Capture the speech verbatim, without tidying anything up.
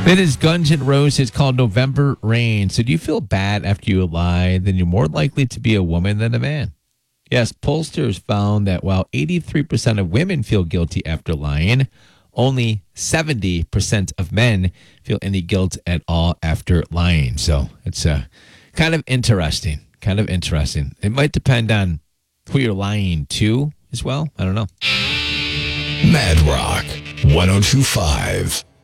It is Guns N' Roses called November Rain. So do you feel bad after you lie? Then you're more likely to be a woman than a man. Yes, pollsters found that while eighty-three percent of women feel guilty after lying, only seventy percent of men feel any guilt at all after lying. So it's uh, kind of interesting. Kind of interesting. It might depend on who you're lying to as well. I don't know. Mad Rock one oh two point five.